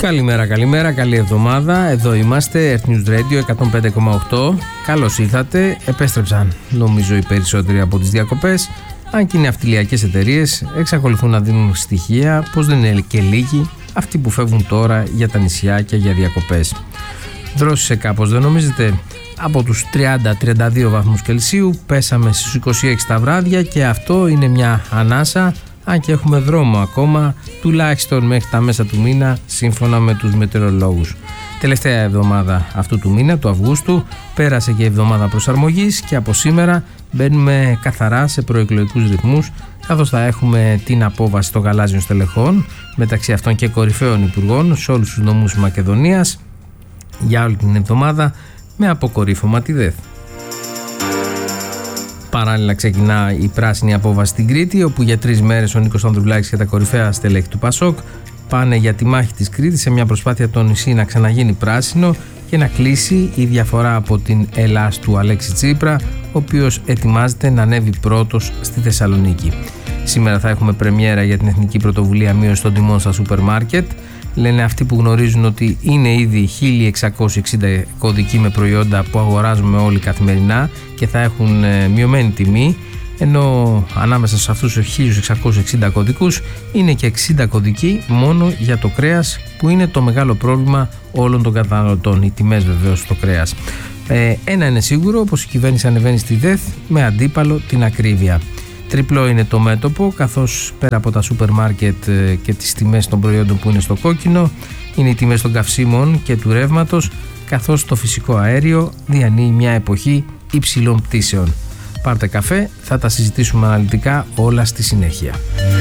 Καλημέρα, καλή εβδομάδα. Εδώ είμαστε, Earth News Radio 105,8. Καλώς ήρθατε. Επέστρεψαν νομίζω οι περισσότεροι από τις διακοπές. Αν και οι ναυτιλιακές εταιρείες εξακολουθούν να δίνουν στοιχεία πως δεν είναι και λίγοι αυτοί που φεύγουν τώρα για τα νησιά και για διακοπές. Δρόσισε κάπως, δεν νομίζετε? Από τους 30-32 βαθμούς Κελσίου πέσαμε στους 26 τα βράδια και αυτό είναι μια ανάσα, αν και έχουμε δρόμο ακόμα, τουλάχιστον μέχρι τα μέσα του μήνα, σύμφωνα με τους μετεωρολόγους. Τελευταία εβδομάδα αυτού του μήνα, του Αυγούστου, πέρασε και η εβδομάδα προσαρμογής και από σήμερα μπαίνουμε καθαρά σε προεκλογικούς ρυθμούς, καθώς θα έχουμε την απόβαση των γαλάζιων στελεχών, μεταξύ αυτών και κορυφαίων υπουργών σε όλους τους νομούς Μακεδονίας, για όλη την εβδομάδα, με αποκορύφωμα τη ΔΕΘ. Παράλληλα ξεκινά η πράσινη απόβαση στην Κρήτη, όπου για 3 μέρες ο Νίκος Ανδρουλάκης και τα κορυφαία στελέχη του Πασόκ πάνε για τη μάχη της Κρήτης σε μια προσπάθεια το νησί να ξαναγίνει πράσινο και να κλείσει η διαφορά από την Ελλάς του Αλέξη Τσίπρα, ο οποίος ετοιμάζεται να ανέβει πρώτος στη Θεσσαλονίκη. Σήμερα θα έχουμε πρεμιέρα για την Εθνική Πρωτοβουλία Μείωση των Τιμών στα σούπερ μάρκετ. Λένε αυτοί που γνωρίζουν ότι είναι ήδη 1660 κωδικοί με προϊόντα που αγοράζουμε όλοι καθημερινά και θα έχουν μειωμένη τιμή, ενώ ανάμεσα σε αυτούς τους 1660 κωδικούς είναι και 60 κωδικοί μόνο για το κρέας, που είναι το μεγάλο πρόβλημα όλων των καταναλωτών, οι τιμές βεβαίως στο κρέας. Ένα είναι σίγουρο, πως η κυβέρνηση ανεβαίνει στη ΔΕΘ με αντίπαλο την ακρίβεια. Τριπλό είναι το μέτωπο, καθώς πέρα από τα σούπερ μάρκετ και τις τιμές των προϊόντων που είναι στο κόκκινο, είναι οι τιμές των καυσίμων και του ρεύματος, καθώς το φυσικό αέριο διανύει μια εποχή υψηλών πτήσεων. Πάρτε καφέ, θα τα συζητήσουμε αναλυτικά όλα στη συνέχεια.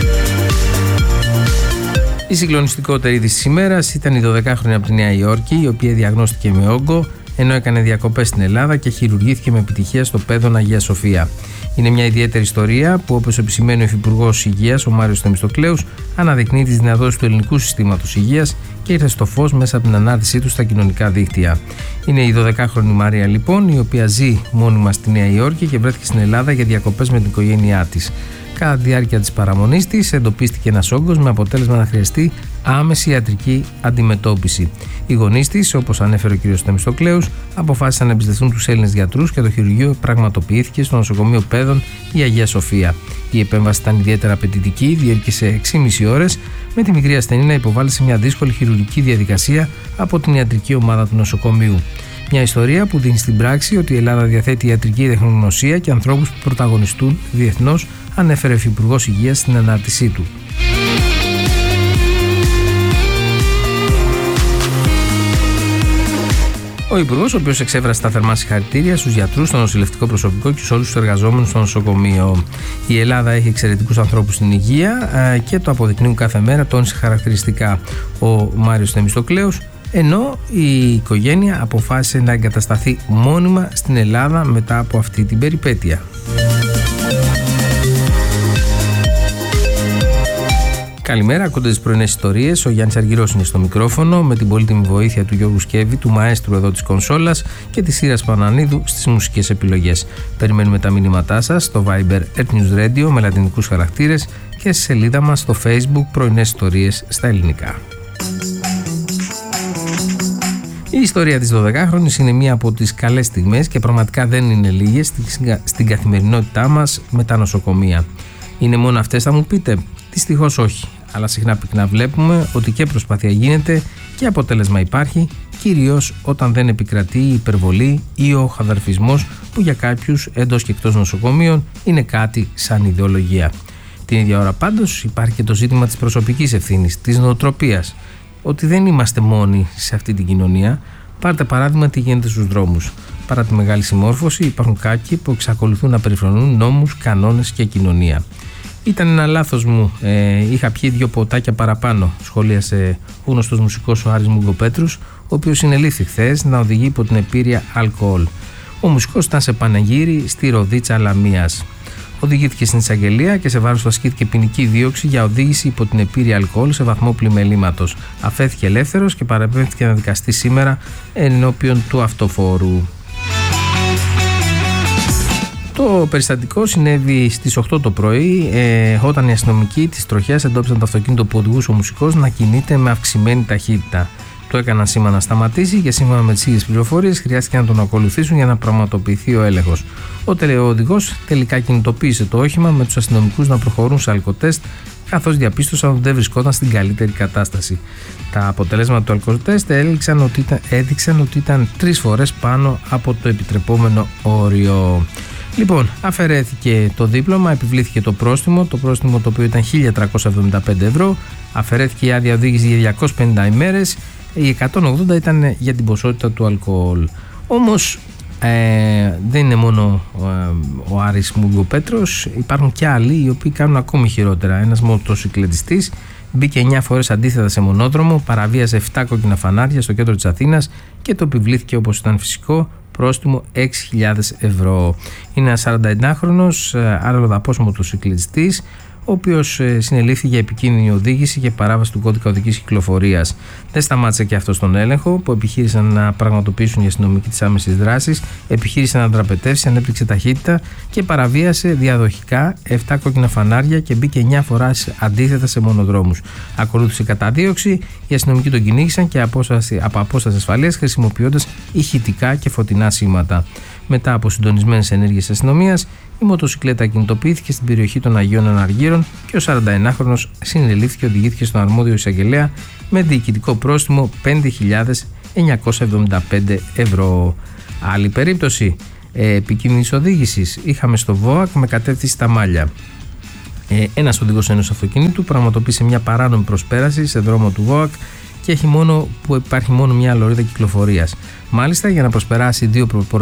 Η συγκλονιστικότερη είδηση της ημέρας ήταν η 12χρονη από τη Νέα Υόρκη, η οποία διαγνώστηκε με όγκο ενώ έκανε διακοπές στην Ελλάδα και χειρουργήθηκε με επιτυχία στο Πέδον Αγία Σοφία. Είναι μια ιδιαίτερη ιστορία που, όπως επισημαίνει ο Υφυπουργός Υγείας, ο Μάριος Θεμιστοκλέους, αναδεικνύει τις δυνατότητες του ελληνικού συστήματος υγείας και ήρθε στο φως μέσα από την ανάρτησή του στα κοινωνικά δίκτυα. Είναι η 12χρονη Μαρία, λοιπόν, η οποία ζει μόνιμα στη Νέα Υόρκη και βρέθηκε στην Ελλάδα για διακοπές με την οικογένειά της. Κατά τη διάρκεια της παραμονής της εντοπίστηκε ένας όγκος με αποτέλεσμα να χρειαστεί άμεση ιατρική αντιμετώπιση. Οι γονείς της, όπως ανέφερε ο κ. Θεμιστοκλέους, αποφάσισαν να εμπιστευτούν τους Έλληνες γιατρούς και το χειρουργείο πραγματοποιήθηκε στο νοσοκομείο Πέδων η Αγία Σοφία. Η επέμβαση ήταν ιδιαίτερα απαιτητική, διήρκησε 6,5 ώρες, με τη μικρή ασθενή να υποβάλλει σε μια δύσκολη χειρουργική διαδικασία από την ιατρική ομάδα του νοσοκομείου. Μια ιστορία που δίνει στην πράξη ότι η Ελλάδα διαθέτει ιατρική τεχνογνωσία και ανθρώπους που πρωταγωνιστούν διεθνώς, ανέφερε ο Υφυπουργός Υγείας στην ανάρτησή του. Ο Υπουργός, ο οποίος εξέφρασε τα θερμά συγχαρητήρια στους γιατρούς, στο νοσηλευτικό προσωπικό και σε όλους τους εργαζόμενους στο νοσοκομείο. Η Ελλάδα έχει εξαιρετικούς ανθρώπους στην υγεία και το αποδεικνύουν κάθε μέρα, τόνισε χαρακτηριστικά ο Μάριος Θεμιστοκλέους, ενώ η οικογένεια αποφάσισε να εγκατασταθεί μόνιμα στην Ελλάδα μετά από αυτή την περιπέτεια. Καλημέρα, ακούτε τις πρωινές ιστορίες. Ο Γιάννης Αργυρός είναι στο μικρόφωνο, με την πολύτιμη βοήθεια του Γιώργου Σκέβη, του μαέστρου εδώ της κονσόλας, και της Σύρας Πανανίδου στις μουσικές επιλογές. Περιμένουμε τα μηνύματά σας στο Viber Earth News Radio με λατινικούς χαρακτήρες και στη σελίδα μας στο Facebook πρωινές ιστορίες στα ελληνικά. Η ιστορία της 12χρονης είναι μία από τις καλές στιγμές και πραγματικά δεν είναι λίγες στην καθημερινότητά μας με τα νοσοκομεία. Είναι μόνο αυτές, θα μου πείτε? Δυστυχώς όχι, αλλά συχνά πυκνά βλέπουμε ότι και προσπάθεια γίνεται και αποτέλεσμα υπάρχει, κυρίως όταν δεν επικρατεί η υπερβολή ή ο χαδαρφισμός, που για κάποιους εντός και εκτός νοσοκομείων είναι κάτι σαν ιδεολογία. Την ίδια ώρα πάντως υπάρχει και το ζήτημα της προσωπικής ευθύνης, της νοοτροπίας, ότι δεν είμαστε μόνοι σε αυτή την κοινωνία. Πάρτε παράδειγμα τι γίνεται στους δρόμους. Παρά τη μεγάλη συμμόρφωση, υπάρχουν κάποιοι που εξακολουθούν να περιφρονούν νόμους, κανόνες και κοινωνία. Ήταν ένα λάθος μου, είχα πιει 2 ποτάκια παραπάνω, σχολίασε ο γνωστός μουσικός ο Άρης Μουγκοπέτρους, ο οποίος συνελήφθη χθες να οδηγεί υπό την επήρεια αλκοόλ. Ο μουσικός ήταν σε πανηγύρι στη Ροδίτσα Λαμίας. Οδηγήθηκε στην εισαγγελία και σε βάρος του ασκήθηκε ποινική δίωξη για οδήγηση υπό την επήρεια αλκοόλ σε βαθμό πλημελήματος. Αφέθηκε ελεύθερος και παραπέμφθηκε να δικαστεί σήμερα ενώπιον του αυτοφόρου. Το περιστατικό συνέβη στις 8 το πρωί, όταν οι αστυνομικοί της τροχέας εντόπισαν το αυτοκίνητο που οδηγούσε ο μουσικός να κινείται με αυξημένη ταχύτητα. Του έκαναν σήμα να σταματήσει και σύμφωνα με τις ίδιες πληροφορίες χρειάστηκε να τον ακολουθήσουν για να πραγματοποιηθεί ο έλεγχος. Ο οδηγός τελικά κινητοποίησε το όχημα με τους αστυνομικούς να προχωρούν σε αλκοτέστ, καθώς διαπίστωσαν ότι δεν βρισκόταν στην καλύτερη κατάσταση. Τα αποτελέσματα του αλκοτέστ έδειξαν ότι ήταν 3 φορές πάνω από το επιτρεπόμενο όριο. Λοιπόν, αφαιρέθηκε το δίπλωμα, επιβλήθηκε το πρόστιμο το οποίο ήταν 1.375 ευρώ, αφαιρέθηκε η άδεια οδήγηση για 250 ημέρες, οι 180 ήταν για την ποσότητα του αλκοόλ. Όμως δεν είναι μόνο ο Άρης Μουγκοπέτρος, υπάρχουν και άλλοι οι οποίοι κάνουν ακόμη χειρότερα. Ένας μοτοσυκλετιστής μπήκε 9 φορές αντίθετα σε μονόδρομο, παραβίασε 7 κόκκινα φανάρια στο κέντρο της Αθήνας και το επιβλήθηκε, όπως ήταν φυσικό, πρόστιμο 6.000 ευρώ. Είναι ένας 41χρονος αλλοδαπός μοτοσυκλετιστής, ο οποίος συνελήφθη για επικίνδυνη οδήγηση και παράβαση του κώδικα οδικής κυκλοφορίας. Δεν σταμάτησε και αυτό στον έλεγχο που επιχείρησαν να πραγματοποιήσουν οι αστυνομικοί της άμεσης δράσης, επιχείρησε να δραπετεύσει, ανέπτυξε ταχύτητα και παραβίασε διαδοχικά 7 κόκκινα φανάρια και μπήκε 9 φορές αντίθετα σε μονοδρόμους. Ακολούθησε καταδίωξη, οι αστυνομικοί τον κυνήγησαν και από απόσταση ασφαλείας χρησιμοποιώντας ηχητικά και φωτεινά σήματα. Μετά από συντονισμένες ενέργειες της αστυνομίας, η μοτοσυκλέτα κινητοποιήθηκε στην περιοχή των Αγίων Αναργύρων και ο 41χρονος συνελήφθηκε και οδηγήθηκε στον αρμόδιο εισαγγελέα με διοικητικό πρόστιμο 5.975 ευρώ. Άλλη περίπτωση επικίνδυνης οδήγησης είχαμε στο ΒΟΑΚ με κατεύθυνση στα Μάλια. Ένας οδηγός ενός αυτοκινήτου πραγματοποίησε μια παράνομη προσπέραση σε δρόμο του ΒΟΑΚ και υπάρχει μόνο μια λωρίδα κυκλοφορίας. Μάλιστα, για να προσπεράσει 2